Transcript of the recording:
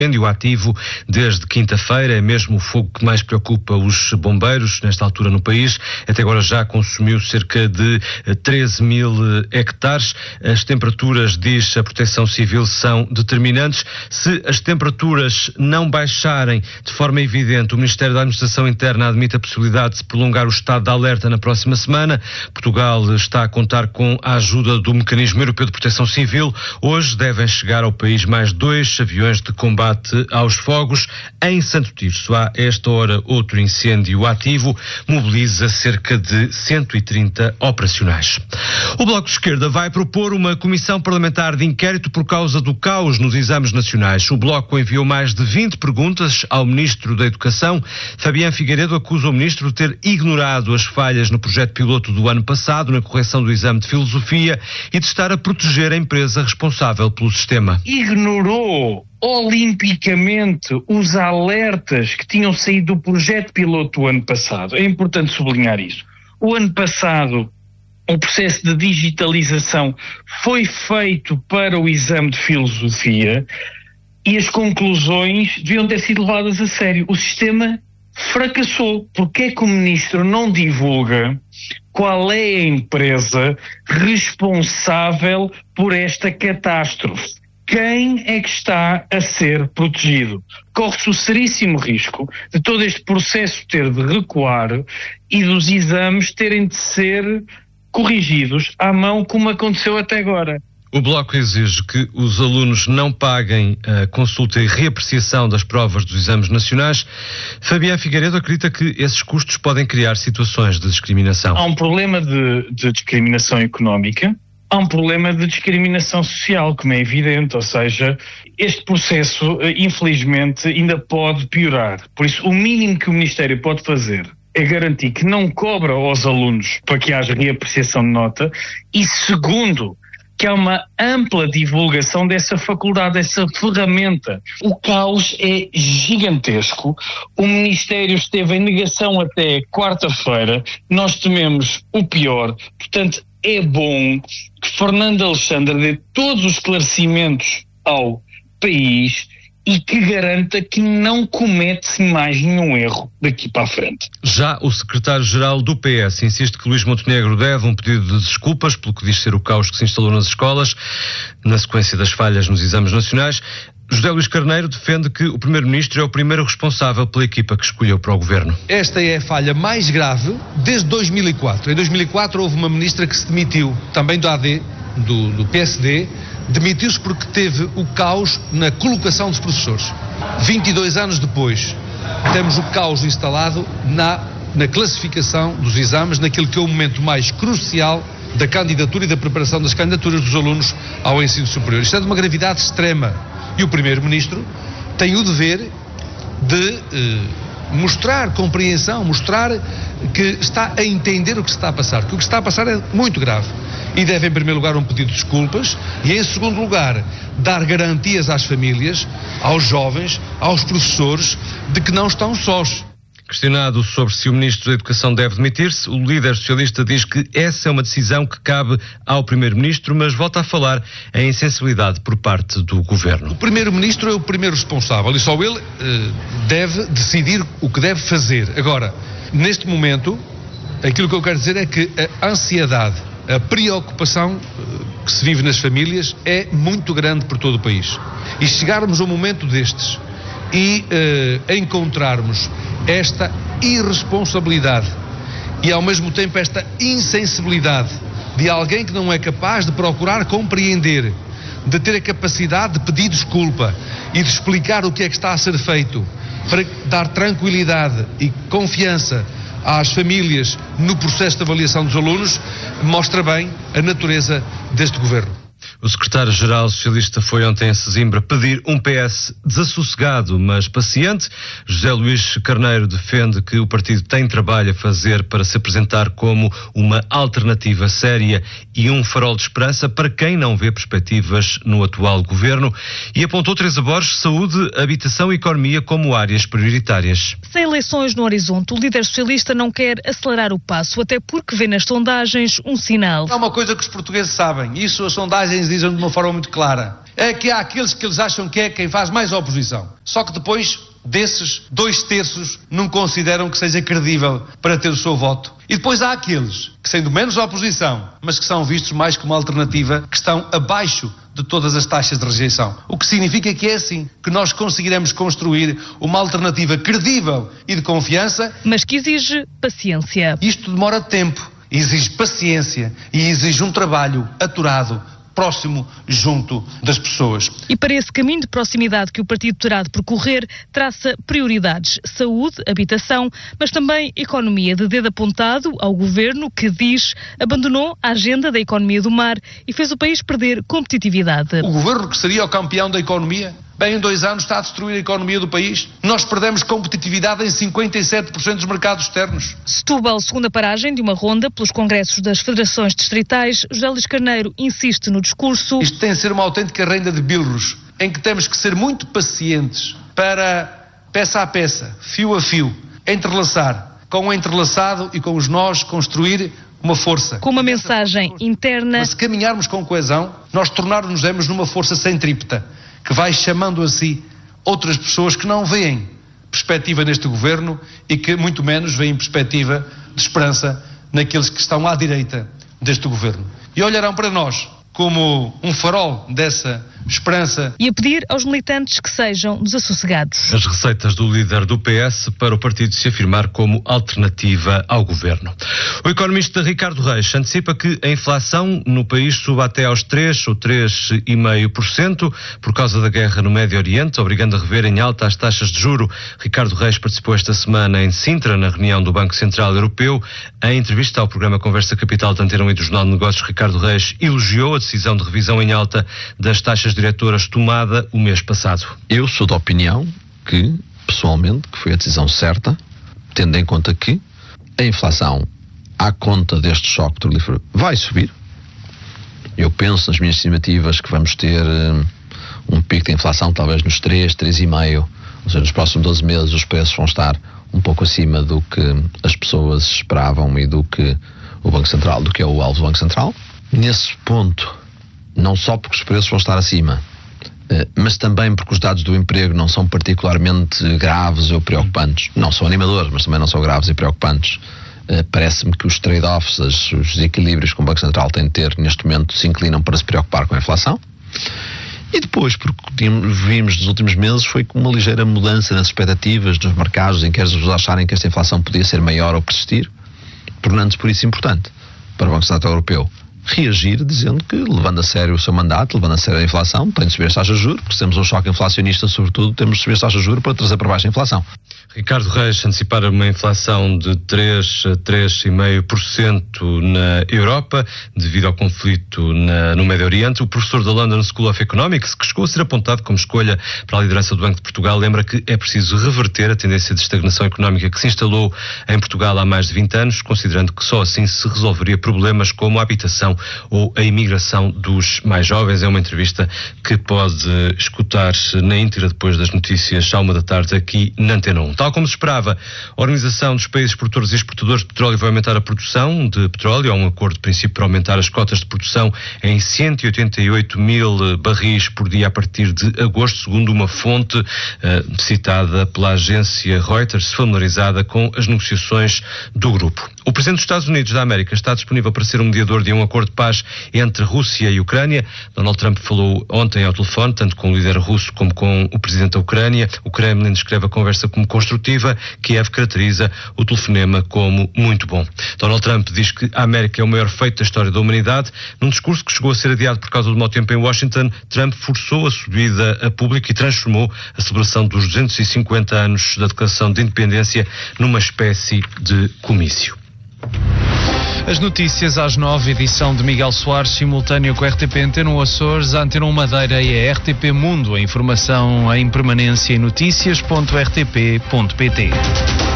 incêndio ativo desde quinta-feira, é mesmo o fogo que mais preocupa os bombeiros nesta altura no país. Até agora já consumiu cerca de 13 mil hectares. As temperaturas, diz a Proteção Civil, são determinantes. Se as temperaturas não baixarem de forma evidente, o Ministério da Administração Interna admite a possibilidade de se prolongar o estado de alerta na próxima semana. Portugal está a contar com a ajuda do Mecanismo Europeu de Proteção Civil. Hoje devem chegar ao país mais 2 aviões de combate aos fogos. Em Santo Tirso há esta hora outro incêndio ativo, mobiliza cerca de 130 operacionais. O Bloco de Esquerda vai propor uma comissão parlamentar de inquérito por causa do caos nos exames nacionais. O Bloco enviou mais de 20 perguntas ao Ministro da Educação. Fabián Figueiredo acusa o Ministro de ter ignorado as falhas no projeto piloto do ano passado na correção do exame de filosofia e de estar a proteger a empresa responsável pelo sistema. Ignorou olimpicamente os alertas que tinham saído do projeto piloto do ano passado. É importante sublinhar isso. O ano passado, o processo de digitalização foi feito para o exame de filosofia e as conclusões deviam ter sido levadas a sério. O sistema fracassou. Porque é que o Ministro não divulga qual é a empresa responsável por esta catástrofe? Quem é que está a ser protegido? Corre-se o seríssimo risco de todo este processo ter de recuar e dos exames terem de ser corrigidos à mão, como aconteceu até agora. O Bloco exige que os alunos não paguem a consulta e reapreciação das provas dos exames nacionais. Fabián Figueiredo acredita que esses custos podem criar situações de discriminação. Há um problema de discriminação económica. Há um problema de discriminação social, como é evidente, ou seja, este processo, infelizmente, ainda pode piorar. Por isso, o mínimo que o Ministério pode fazer é garantir que não cobra aos alunos para que haja reapreciação de nota e, segundo, que há uma ampla divulgação dessa faculdade, dessa ferramenta. O caos é gigantesco. O Ministério esteve em negação até quarta-feira. Nós tememos o pior. Portanto, é bom que Fernando Alexandre dê todos os esclarecimentos ao país e que garanta que não comete mais nenhum erro daqui para a frente. Já o secretário-geral do PS insiste que Luís Montenegro deve um pedido de desculpas pelo que diz ser o caos que se instalou nas escolas, na sequência das falhas nos exames nacionais. José Luís Carneiro defende que o Primeiro-Ministro é o primeiro responsável pela equipa que escolheu para o Governo. Esta é a falha mais grave desde 2004. Em 2004 houve uma ministra que se demitiu, também do AD, do PSD, demitiu-se porque teve o caos na colocação dos professores. 22 anos depois, temos o caos instalado na classificação dos exames, naquilo que é o momento mais crucial da candidatura e da preparação das candidaturas dos alunos ao ensino superior. Isto é de uma gravidade extrema. E o Primeiro-Ministro tem o dever de mostrar compreensão, mostrar que está a entender o que se está a passar, que o que se está a passar é muito grave. E deve, em primeiro lugar, um pedido de desculpas e, em segundo lugar, dar garantias às famílias, aos jovens, aos professores, de que não estão sós. Questionado sobre se o Ministro da Educação deve demitir-se, o líder socialista diz que essa é uma decisão que cabe ao Primeiro-Ministro, mas volta a falar em insensibilidade por parte do Governo. O Primeiro-Ministro é o primeiro responsável e só ele deve decidir o que deve fazer. Agora, neste momento, aquilo que eu quero dizer é que a ansiedade, a preocupação que se vive nas famílias é muito grande por todo o país. E chegarmos a um momento destes e encontrarmos esta irresponsabilidade e ao mesmo tempo esta insensibilidade de alguém que não é capaz de procurar compreender, de ter a capacidade de pedir desculpa e de explicar o que é que está a ser feito para dar tranquilidade e confiança às famílias no processo de avaliação dos alunos, mostra bem a natureza deste governo. O secretário-geral socialista foi ontem a Sesimbra pedir um PS desassossegado, mas paciente. José Luís Carneiro defende que o partido tem trabalho a fazer para se apresentar como uma alternativa séria e um farol de esperança para quem não vê perspectivas no atual governo e apontou Teresa Borges saúde, habitação e economia como áreas prioritárias. Sem eleições no horizonte, o líder socialista não quer acelerar o passo, até porque vê nas sondagens um sinal. Há uma coisa que os portugueses sabem, isso as sondagens caracterizam de uma forma muito clara. É que há aqueles que eles acham que é quem faz mais oposição. Só que depois desses, 2/3 não consideram que seja credível para ter o seu voto. E depois há aqueles que, sendo menos oposição, mas que são vistos mais como alternativa, que estão abaixo de todas as taxas de rejeição. O que significa que é assim que nós conseguiremos construir uma alternativa credível e de confiança. Mas que exige paciência. Isto demora tempo, exige paciência e exige um trabalho aturado, próximo, junto das pessoas. E para esse caminho de proximidade que o partido terá de percorrer, traça prioridades: saúde, habitação, mas também economia, de dedo apontado ao governo que diz abandonou a agenda da economia do mar e fez o país perder competitividade. O governo que seria o campeão da economia, bem, em 2 anos está a destruir a economia do país. Nós perdemos competitividade em 57% dos mercados externos. Setúbal, segunda paragem de uma ronda pelos congressos das federações distritais. José Luís Carneiro insiste no discurso. Isto tem a ser uma autêntica renda de bilros, em que temos que ser muito pacientes para, peça a peça, fio a fio, entrelaçar, com o entrelaçado e com os nós, construir uma força. Com uma mensagem interna. Mas se caminharmos com coesão, nós tornar-nos-emos numa força centrípeta, que vai chamando a si outras pessoas que não veem perspectiva neste governo e que muito menos veem perspectiva de esperança naqueles que estão à direita deste governo. E olharão para nós como um farol dessa esperança. E a pedir aos militantes que sejam desassossegados. As receitas do líder do PS para o partido se afirmar como alternativa ao governo. O economista Ricardo Reis antecipa que a inflação no país suba até aos 3 ou 3,5% por causa da guerra no Médio Oriente, obrigando a rever em alta as taxas de juro. Ricardo Reis participou esta semana em Sintra, na reunião do Banco Central Europeu. Em entrevista ao programa Conversa Capital da Antena 1 e do Jornal de Negócios, Ricardo Reis elogiou a decisão de revisão em alta das taxas diretoras tomada o mês passado. Eu sou da opinião que, pessoalmente, que foi a decisão certa, tendo em conta que a inflação, à conta deste choque petrolífero, vai subir. Eu penso nas minhas estimativas que vamos ter um pico de inflação talvez nos 3,5%, ou seja, nos próximos 12 meses os preços vão estar um pouco acima do que as pessoas esperavam e do que o Banco Central, do que é o alvo do Banco Central. Nesse ponto, não só porque os preços vão estar acima, mas também porque os dados do emprego não são particularmente graves ou preocupantes. Não são animadores, mas também não são graves e preocupantes. Parece-me que os trade-offs, os desequilíbrios que o Banco Central tem de ter neste momento se inclinam para se preocupar com a inflação. E depois, porque vimos nos últimos meses, foi com uma ligeira mudança nas expectativas dos mercados, em que as pessoas acharem que esta inflação podia ser maior ou persistir, tornando-se por isso importante para o Banco Central Europeu reagir, dizendo que, levando a sério o seu mandato, levando a sério a inflação, tem de subir as taxas de juros, porque se temos um choque inflacionista, sobretudo, temos de subir as taxas de juros para trazer para baixo a inflação. Ricardo Reis antecipar uma inflação de 3 a 3,5% na Europa, devido ao conflito no Médio Oriente. O professor da London School of Economics, que chegou a ser apontado como escolha para a liderança do Banco de Portugal, lembra que é preciso reverter a tendência de estagnação económica que se instalou em Portugal há mais de 20 anos, considerando que só assim se resolveria problemas como a habitação ou a imigração dos mais jovens. É uma entrevista que pode escutar na íntegra depois das notícias à 13h aqui na Antena 1. Tal como se esperava, a Organização dos Países Produtores e Exportadores de Petróleo vai aumentar a produção de petróleo. Há um acordo de princípio para aumentar as cotas de produção em 188 mil barris por dia a partir de agosto, segundo uma fonte citada pela agência Reuters, familiarizada com as negociações do grupo. O Presidente dos Estados Unidos da América está disponível para ser um mediador de um acordo de paz entre Rússia e Ucrânia. Donald Trump falou ontem ao telefone, tanto com o líder russo como com o Presidente da Ucrânia. O Kremlin descreve a conversa como construtiva. Kiev caracteriza o telefonema como muito bom. Donald Trump diz que a América é o maior feito da história da humanidade. Num discurso que chegou a ser adiado por causa do mau tempo em Washington, Trump forçou a subida a público e transformou a celebração dos 250 anos da Declaração de Independência numa espécie de comício. As notícias às 9, edição de Miguel Soares, simultâneo com a RTP Antena 1 Açores, a Antena 1 Madeira e a RTP Mundo. A informação em permanência em notícias.rtp.pt.